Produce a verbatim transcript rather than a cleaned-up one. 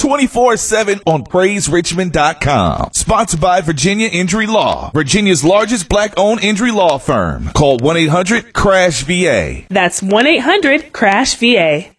twenty-four seven on praise richmond dot com. Sponsored by Virginia Injury Law, Virginia's largest black-owned injury law firm. Call one eight hundred crash V A. That's one eight hundred crash V A.